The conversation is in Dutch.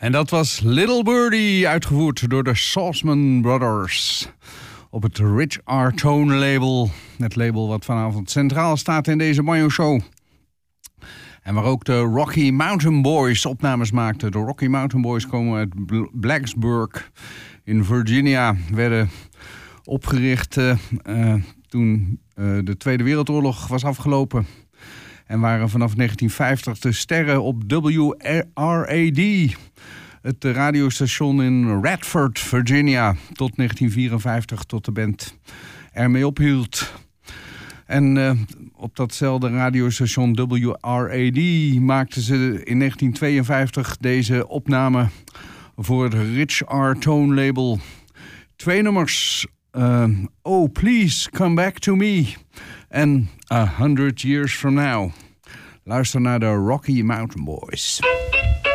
En dat was Little Birdie, uitgevoerd door de Saltzman Brothers. Op het Rich R. Tone label. Het label wat vanavond centraal staat in deze Banjo Show. En waar ook de Rocky Mountain Boys opnames maakten. De Rocky Mountain Boys komen uit Blacksburg in Virginia. Werden opgericht toen de Tweede Wereldoorlog was afgelopen. En waren vanaf 1950 de sterren op WRAD. Het radiostation in Radford, Virginia. Tot 1954, tot de band ermee ophield. En op datzelfde radiostation WRAD maakten ze in 1952 deze opname voor het Rich R. Tone label. 2 nummers. Oh, Please Come Back to Me. En 100 Years From Now. Luister naar de Rocky Mountain Boys.